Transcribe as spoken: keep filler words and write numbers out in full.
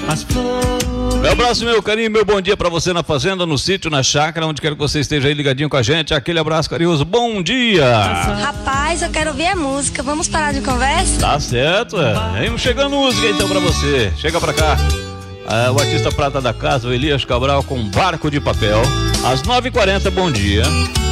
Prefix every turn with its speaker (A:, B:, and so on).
A: as flores.
B: Meu abraço, meu carinho, meu bom dia pra você na fazenda, no sítio, na chácara, onde quer que você esteja aí ligadinho com a gente. Aquele abraço carinhoso, bom dia.
C: Rapaz, eu quero ouvir a música, vamos parar de conversa?
B: Tá certo, é. Vem chegando música então pra você. Chega pra cá. É, o artista prata da casa, o Elias Cabral, com Barco de Papel. Às nove e quarenta, bom dia.